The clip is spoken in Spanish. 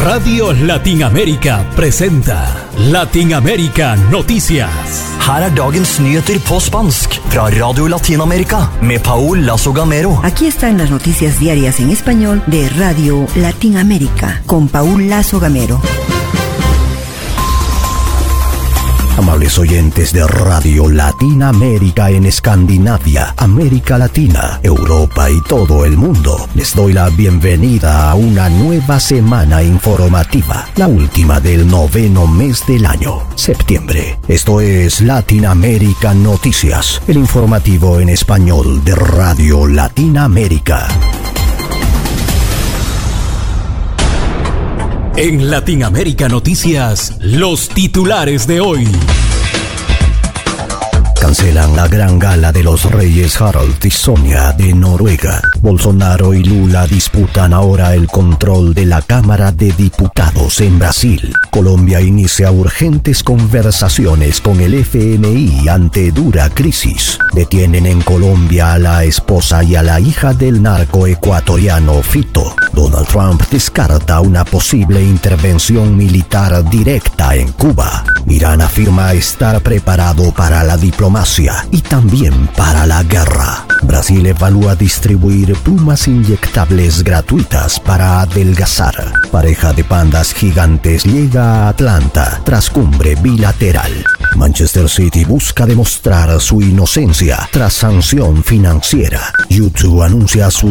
Radio Latinamérica presenta Latinamérica Noticias. Her dagens nyheter på spansk fra Radio Latinamerika med Paul Lazo Gamero. Aquí están las noticias diarias en español de Radio Latinamérica con Paul Lazo Gamero. Amables oyentes de Radio Latinamérica en Escandinavia, América Latina, Europa y todo el mundo, les doy la bienvenida a una nueva semana informativa, la última del 9º mes del año, septiembre. Esto es Latinamérica Noticias, el informativo en español de Radio Latinamérica. En Latinamérica Noticias, los titulares de hoy. Cancelan la gran gala de los reyes Harald y Sonja de Noruega. Bolsonaro y Lula disputan ahora el control de la Cámara de Diputados en Brasil. Colombia inicia urgentes conversaciones con el FMI ante dura crisis. Detienen en Colombia a la esposa y a la hija del narco ecuatoriano Fito. Donald Trump descarta una posible intervención militar directa en Cuba. Irán afirma estar preparado para la diplomacia y también para la guerra. Brasil evalúa distribuir plumas inyectables gratuitas para adelgazar. Pareja de pandas gigantes llega a Atlanta tras cumbre bilateral. Manchester City busca demostrar su inocencia tras sanción financiera. YouTube anuncia su